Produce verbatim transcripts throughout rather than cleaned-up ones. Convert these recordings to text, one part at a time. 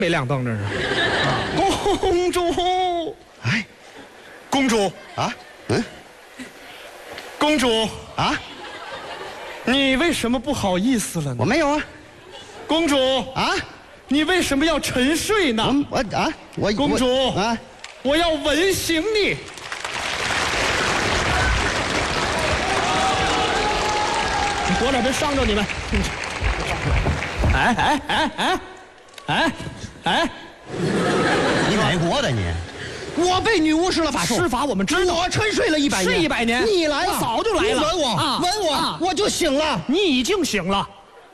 没亮灯这是。公主， 哎， 公主啊，嗯， 公主啊， 你为什么不好意思了呢？ 我没有啊。 公主啊， 你为什么要沉睡呢？ 我我啊，我公主我啊， 我要吻醒你。你躲点，别伤着你们。哎哎哎哎哎哎！ 你哪国的你？我被女巫施了法术， 施法我们知道。 我沉睡了一百年， 是一百年。 你来了， 我早就来了。 你吻我， 啊吻我， 啊我就醒了。 你已经醒了，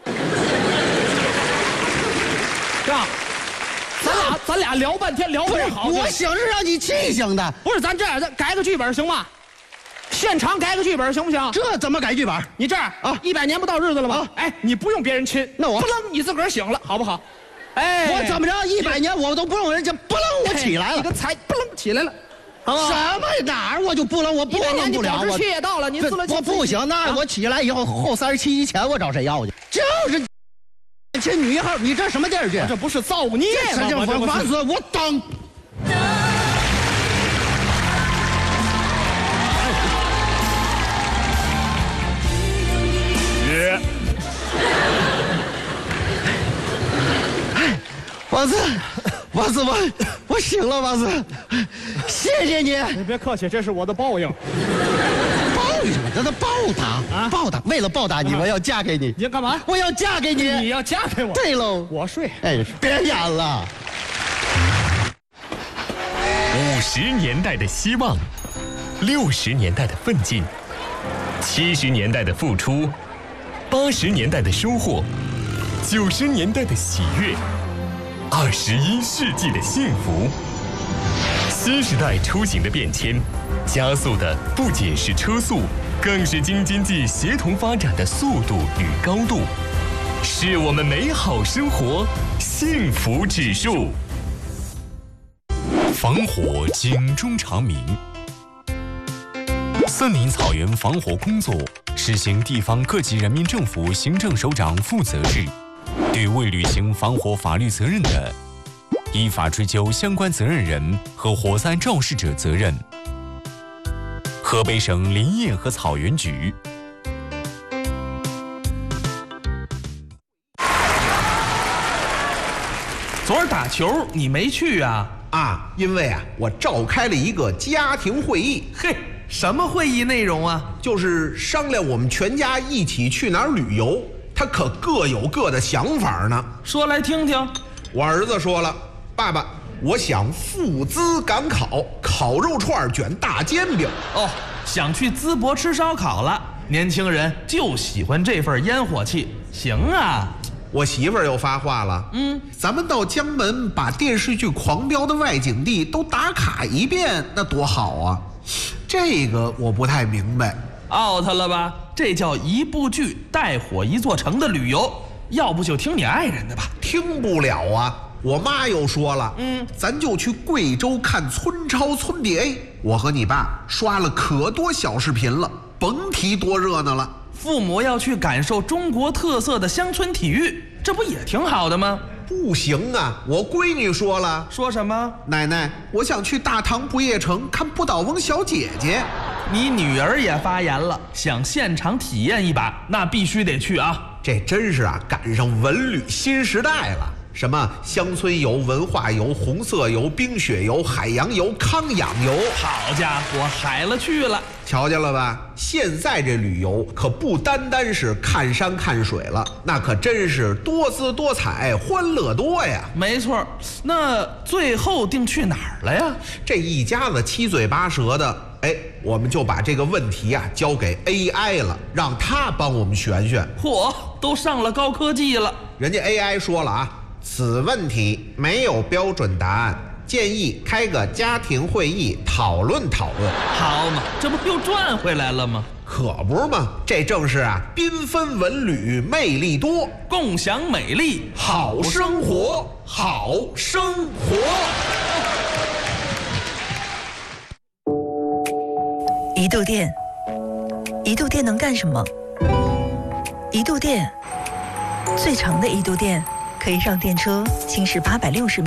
是吧？咱俩咱俩聊半天，聊不是好。 我醒是让你气醒的。 不是，咱这样，咱改个剧本行吗？现场改个剧本行不行？ 这怎么改剧本？ 你这样啊， 一百年不到日子了吗？ 啊， 哎，你不用别人亲， 那我不楞你自个儿醒了，好不好？哎， 我怎么着？一百年我都不用人家，不楞我起来了。 你个才不楞起来了， 什么哪儿我就不楞，我不楞不了。 保质期也到了，你自了我不行，那我起来以后后三十七以前我找谁要去？就是这女一号，你这什么电视剧？ 这不是造孽吗？ 这我烦死了！我当。 耶！ 王子，王子，我我醒了，王子，谢谢你。 你别客气，这是我的报应。 报应什么？这是报答啊！报答，为了报答你，我要嫁给你。 你要干嘛？ 我要嫁给你。 你要嫁给我？ 对喽。 我睡。 哎，别演了。 五十年代的希望，六十年代的奋进，七十年代的付出，八十年代的收获，九十年代的喜悦，二十一世纪的幸福。新时代出行的变迁，加速的不仅是车速，更是京津冀协同发展的速度与高度，是我们美好生活幸福指数。防火警钟长鸣。森林草原防火工作实行地方各级人民政府行政首长负责制，对未履行防火法律责任的，依法追究相关责任人和火灾肇事者责任。河北省林业和草原局。 昨儿打球你没去啊？ 啊，因为啊，我召开了一个家庭会议。 嘿，什么会议内容啊？ 就是商量我们全家一起去哪儿旅游。他可各有各的想法呢。 说来听听。 我儿子说了，爸爸，我想赴淄赶考，烤肉串卷大煎饼。 哦，想去淄博吃烧烤了。年轻人就喜欢这份烟火气。行啊。 我媳妇儿又发话了，嗯，咱们到江门把电视剧《狂飙》的外景地都打卡一遍，那多好啊！这个我不太明白。 out 了吧？这叫一部剧带火一座城的旅游，要不就听你爱人的吧。 听不了啊！我妈又说了，嗯，咱就去贵州看村超村 D A。我和你爸刷了可多小视频了，甭提多热闹了。 父母要去感受中国特色的乡村体育，这不也挺好的吗？ 不行啊！我闺女说了。 说什么？ 奶奶，我想去大唐不夜城看不倒翁小姐姐。 你女儿也发言了，想现场体验一把，那必须得去啊！ 这真是啊，赶上文旅新时代了。什么乡村游、文化游、红色游、冰雪游、海洋游、康养游。 好家伙，海了去了！ 瞧见了吧？现在这旅游可不单单是看山看水了，那可真是多姿多彩，欢乐多呀。 没错，那最后定去哪儿了呀？ 这一家子七嘴八舌的，哎，我们就把这个问题啊交给 A I 了，让他帮我们选选。 嚯，都上了高科技了。 人家 A I 说了啊，此问题没有标准答案，建议开个家庭会议讨论讨论。 好嘛，这不又赚回来了吗？ 可不是嘛，这正是啊，缤纷文旅魅力多， 共享美丽， 好生活，好生活。 一度电，一度电能干什么？一度电，最长的一度电可以让电车行驶八百六十米。